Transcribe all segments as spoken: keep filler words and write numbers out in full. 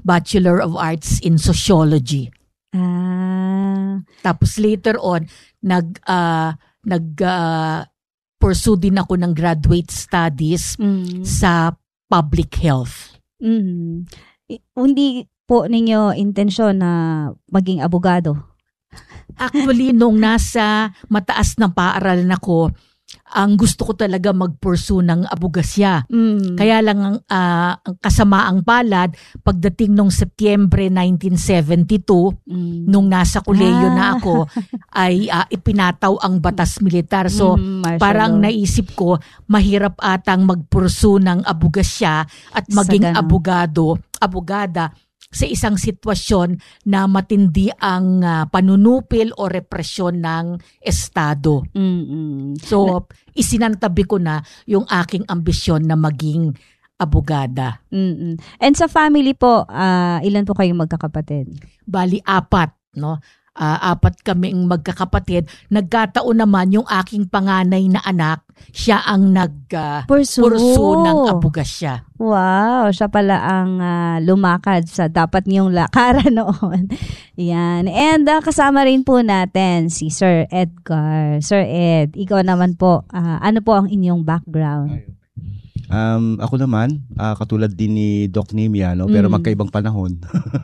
Bachelor of Arts in Sociology. Ah. Tapos later on, nag, uh, nag uh, pursue din ako ng graduate studies mm. sa public health. Mm. Hindi po ninyo intensyon na maging abogado? Actually, nung nasa mataas na paaralan ako, ang gusto ko talaga mag-pursue ng abogasya. Mm. Kaya lang ang uh, kasamaang palad, pagdating nung Setyembre nineteen seventy-two, mm. nung nasa kolehiyo ah. na ako, ay uh, ipinataw ang batas militar. So mm, parang naisip ko, mahirap atang mag-pursue ng abogasya at maging abogado, abogada sa isang sitwasyon na matindi ang uh, panunupil o represyon ng Estado. Mm-mm. So, isinantabi ko na yung aking ambisyon na maging abogada. Mm-mm. And sa family po, uh, ilan po kayong magkakapatid? Bali, apat, no? Uh, apat kaming magkakapatid. Nagkataon naman yung aking panganay na anak, siya ang nag-pursue uh, ng abogasya. Wow, siya pala ang uh, lumakad sa dapat niyong lakaran noon. Yan. And uh, kasama rin po natin si Sir Edgar. Sir Ed, ikaw naman po, uh, ano po ang inyong background? Um, ako naman, uh, katulad din ni Doc Nimia, no? Pero mm. magkaibang panahon.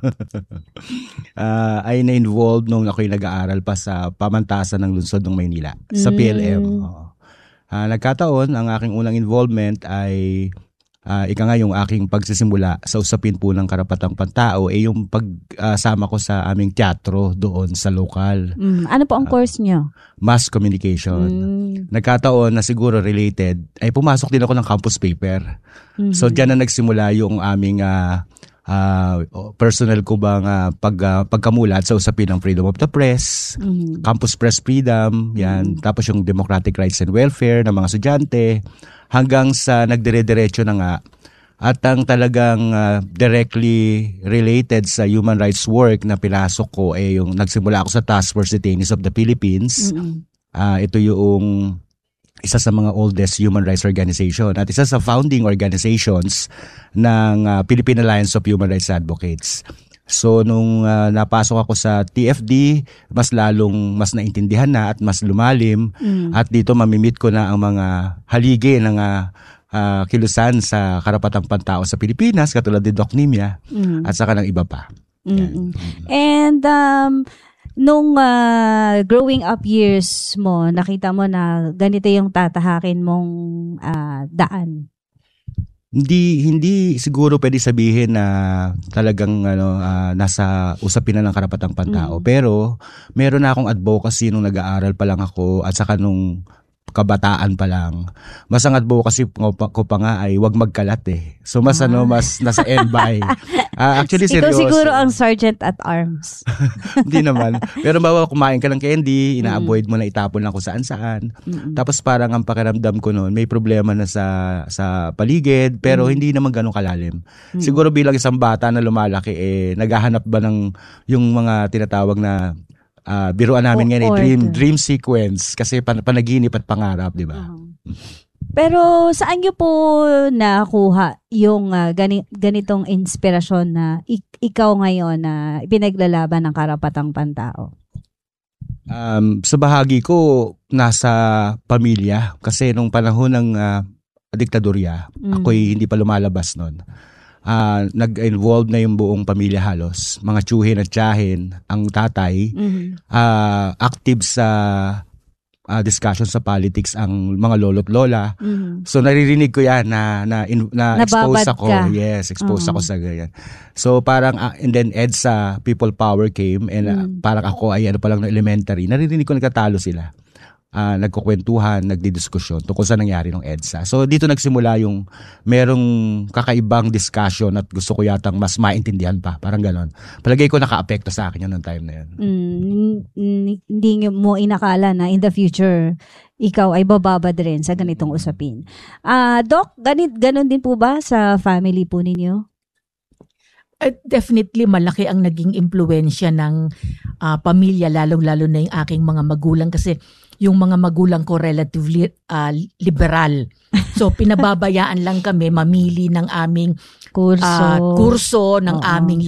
uh, ay na-involved nung ako'y nag-aaral pa sa pamantasan ng lungsod ng Maynila, mm. sa P L M. Uh, uh, nagkataon, ang aking unang involvement ay Uh, ika nga yung aking pagsisimula sa usapin po ng karapatang pantao ay eh yung pagsama uh, ko sa aming teatro doon sa lokal. Mm, ano po ang uh, course nyo? Mass Communication. Mm. Nagkataon na siguro related, ay pumasok din ako ng campus paper. Mm-hmm. So dyan na nagsimula yung aming uh, uh, personal ko bang uh, pag, uh, pagkamulat sa usapin ng freedom of the press, mm-hmm. campus press freedom, yan. Mm-hmm. Tapos yung democratic rights and welfare ng mga estudyante, hanggang sa nagdire-diretso na nga at ang talagang uh, directly related sa human rights work na pinasok ko eh yung nagsimula ako sa Task Force Detainees of the Philippines. Mm-hmm. Uh, ito yung isa sa mga oldest human rights organization at isa sa founding organizations ng uh, Philippine Alliance of Human Rights Advocates. So nung uh, napasok ako sa T F D, mas lalong mas naintindihan na at mas lumalim mm. at dito mamimit ko na ang mga haligi ng uh, uh, kilusan sa karapatang pantao sa Pilipinas katulad ni Doc Nimia mm. at saka ng iba pa. Mm-hmm. And um, nung uh, growing up years mo, nakita mo na ganito yung tatahakin mong uh, daan? Hindi hindi siguro pwede sabihin na talagang ano uh, nasa usapin na ng karapatang pantao. Mm. Pero meron na akong advocacy nung nag-aaral pa lang ako at saka nung kabataan pa lang. Mas ang advocacy ko pa, ko pa nga ay wag magkalat eh. So mas ah. ano mas nasa end-by. Uh, actually seryoso. Ikaw siguro ang sergeant at arms. Hindi naman. Pero bawa kumain ka ng candy, ina-avoid mo na itapon lang kung saan-saan. Mm-mm. Tapos parang ang pakiramdam ko noon, may problema na sa sa paligid, pero mm. hindi naman ganun kalalim. Mm. Siguro bilang isang bata na lumalaki, eh, naghahanap ba ng yung mga tinatawag na Uh, biruan namin ngayon, eh, dream, dream sequence. Kasi pan- panaginip at pangarap, di ba? Uh-huh. Pero saan nyo po nakuha yung uh, gani- ganitong inspirasyon na ik- ikaw ngayon na uh, pinaglalaban ng karapatang pantao? Um, sa bahagi ko, nasa pamilya. Kasi nung panahon ng uh, diktadorya, mm. ako'y hindi pa lumalabas nun. Uh, nag-involve na yung buong pamilya halos. Mga tsuhin at tiyahin, ang tatay, mm-hmm. uh, active sa uh, discussion sa politics ang mga lolo't lola. Mm-hmm. So naririnig ko yan na, na, in, na expose ako. Ka. Yes, expose uh-huh. ako sa ganyan. So parang, uh, and then EDSA, People Power came and uh, mm-hmm. parang ako ay ano pa lang na elementary. Naririnig ko nagkatalo sila. Uh, nagkukwentuhan, nagdidiskusyon tungkol sa nangyari ng EDSA. So dito nagsimula yung merong kakaibang discussion at gusto ko yatang mas maintindihan pa. Parang ganon. Palagay ko naka-apekto sa akin yun ng time na yun. Mm, hindi mo inakala na in the future ikaw ay bababad rin sa ganitong usapin. Uh, Doc, ganit, ganon din po ba sa family po ninyo? Uh, definitely malaki ang naging impluwensya ng uh, pamilya, lalong-lalo na yung aking mga magulang kasi yung mga magulang ko relatively uh, liberal. So pinababayaan lang kami mamili ng aming kurso, uh, kurso ng Oo. aming